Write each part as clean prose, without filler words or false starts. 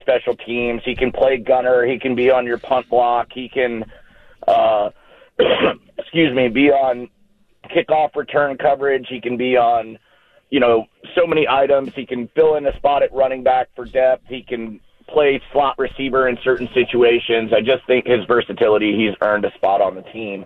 special teams. He can play gunner. He can be on your punt block. He can, be on kickoff return coverage. He can be on, so many items. He can fill in a spot at running back for depth. He can play slot receiver in certain situations. I just think his versatility, he's earned a spot on the team.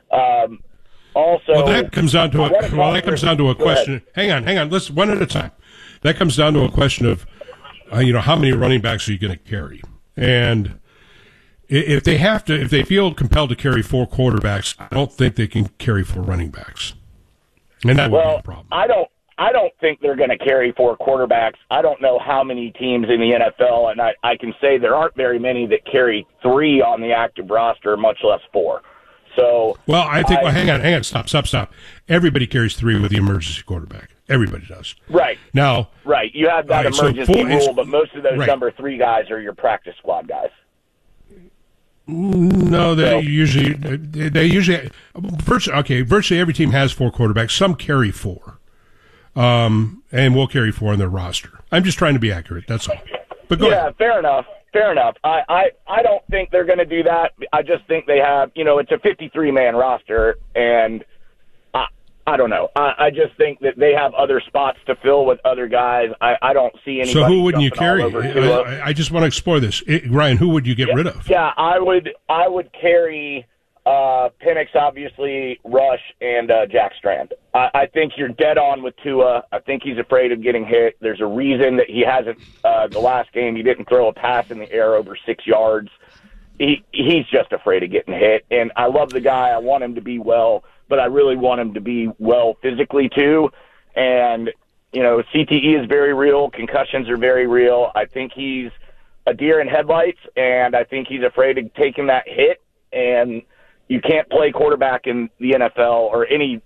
That comes down to a question. Hang on. Let's one at a time. That comes down to a question of, how many running backs are you going to carry? And if they feel compelled to carry 4 quarterbacks, I don't think they can carry 4 running backs. And that would be a problem. I don't think they're going to carry 4 quarterbacks. I don't know how many teams in the NFL, and I can say there aren't very many that carry 3 on the active roster, much less 4. So, hang on, stop. Everybody carries 3 with the emergency quarterback. Everybody does. Right. Now, right. You have that emergency rule, but most of those number 3 guys are your practice squad guys. No, virtually every team has 4 quarterbacks. Some carry 4. And will carry 4 on their roster. I'm just trying to be accurate. That's all. But go ahead. Fair enough. I don't think they're going to do that. I just think they have, it's a 53-man roster, and I don't know. I just think that they have other spots to fill with other guys. I don't see anybody. So who wouldn't you carry? I just want to explore this. Ryan, who would you get rid of? Yeah, I would carry Penix, obviously, Rush, and Jack Strand. I think you're dead on with Tua. I think he's afraid of getting hit. There's a reason that he hasn't, the last game, he didn't throw a pass in the air over 6 yards. He's just afraid of getting hit. And I love the guy. I want him to be well, but I really want him to be well physically too. And, CTE is very real. Concussions are very real. I think he's a deer in headlights, and I think he's afraid of taking that hit. And you can't play quarterback in the NFL or any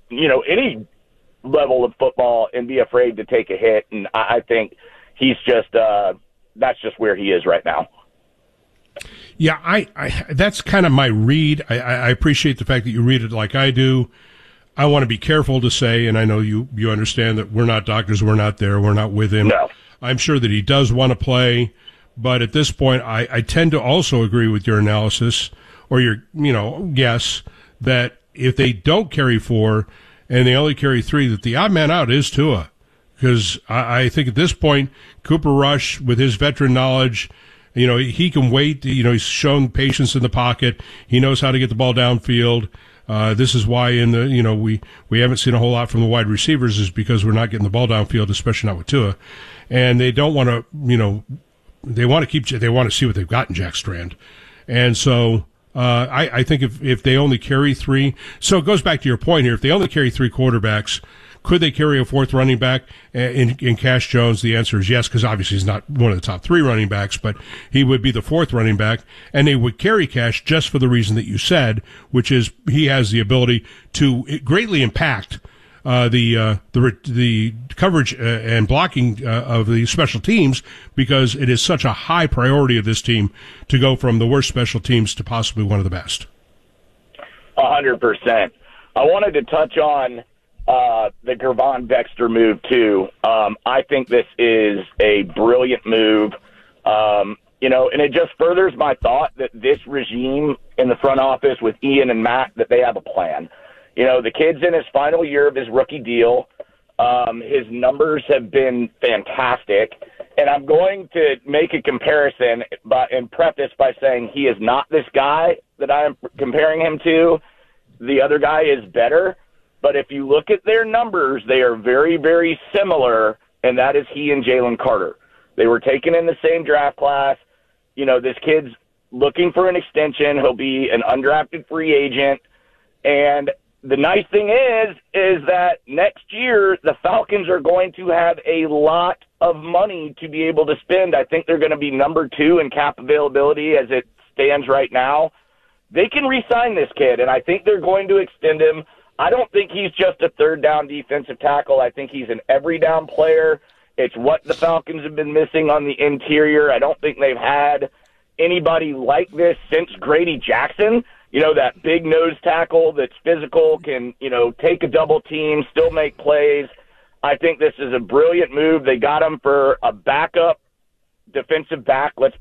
level of football and be afraid to take a hit. And I think he's just that's just where he is right now. Yeah, I that's kind of my read. I appreciate the fact that you read it like I do. I want to be careful to say, and I know you understand that we're not doctors, we're not there, we're not with him. No. I'm sure that he does want to play, but at this point, I tend to also agree with your analysis or your guess that if they don't carry 4 and they only carry 3, that the odd man out is Tua. Because I think at this point, Cooper Rush, with his veteran knowledge, he can wait. He's shown patience in the pocket. He knows how to get the ball downfield. This is why we haven't seen a whole lot from the wide receivers, is because we're not getting the ball downfield, especially not with Tua. And they don't want to, they want to see what they've got in Jack Strand. And so, I think if they only carry 3, so it goes back to your point here. If they only carry 3 quarterbacks, could they carry a 4th running back in Cash Jones? The answer is yes, because obviously he's not one of the top 3 running backs, but he would be the 4th running back, and they would carry Cash just for the reason that you said, which is he has the ability to greatly impact the coverage and blocking of the special teams, because it is such a high priority of this team to go from the worst special teams to possibly one of the best. 100%. I wanted to touch on the Gervon Dexter move too. I think this is a brilliant move. And it just furthers my thought that this regime in the front office with Ian and Matt, that they have a plan. The kid's in his final year of his rookie deal. His numbers have been fantastic. And I'm going to make a comparison and preface by saying he is not this guy that I am comparing him to. The other guy is better. But if you look at their numbers, they are very, very similar, and that is he and Jalen Carter. They were taken in the same draft class. This kid's looking for an extension. He'll be an undrafted free agent. And the nice thing is that next year the Falcons are going to have a lot of money to be able to spend. I think they're going to be number 2 in cap availability as it stands right now. They can re-sign this kid, and I think they're going to extend him. I don't think he's just a third down defensive tackle. I think he's an every down player. It's what the Falcons have been missing on the interior. I don't think they've had anybody like this since Grady Jackson. That big nose tackle that's physical, can, take a double team, still make plays. I think this is a brilliant move. They got him for a backup defensive back. Let's